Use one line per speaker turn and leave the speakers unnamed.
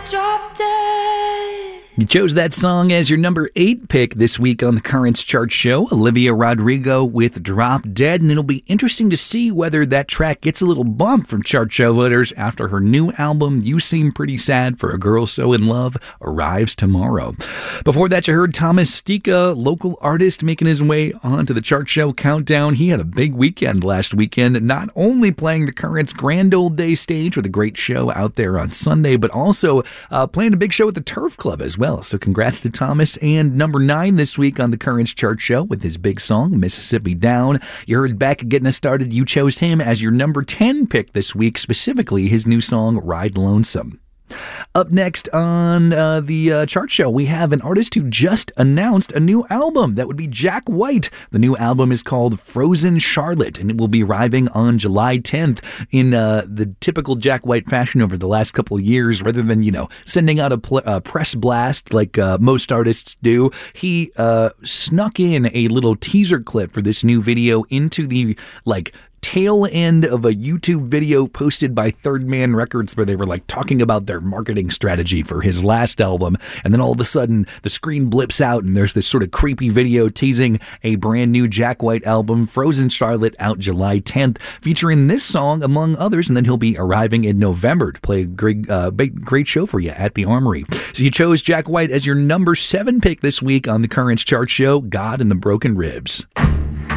drop dead.
You chose that song as your number 8 pick this week on the Currents Chart Show, Olivia Rodrigo with Drop Dead, and it'll be interesting to see whether that track gets a little bump from Chart Show voters after her new album, You Seem Pretty Sad for a Girl So in Love, arrives tomorrow. Before that, you heard Thomas Stika, local artist making his way onto the Chart Show countdown. He had a big weekend last weekend, not only playing the Currents Grand Old Day stage with a great show out there on Sunday, but also playing a big show at the Turf Club as well. So congrats to Thomas. And number 9 this week on the Currents Chart Show with his big song, Mississippi Down. You heard Beck getting us started. You chose him as your number 10 pick this week, specifically his new song, Ride Lonesome. Up next on the chart show, we have an artist who just announced a new album. That would be Jack White. The new album is called Frozen Charlotte, and it will be arriving on July 10th in the typical Jack White fashion over the last couple of years. Rather than, sending out a press blast like most artists do, he snuck in a little teaser clip for this new video into the, tail end of a YouTube video posted by Third Man Records where they were talking about their marketing strategy for his last album, and then all of a sudden the screen blips out and there's this sort of creepy video teasing a brand new Jack White album, Frozen Charlotte, out July 10th, featuring this song among others, and then he'll be arriving in November to play a great show for you at the Armory. So you chose Jack White as your number 7 pick this week on the Currents Chart Show, God and the Broken Ribs.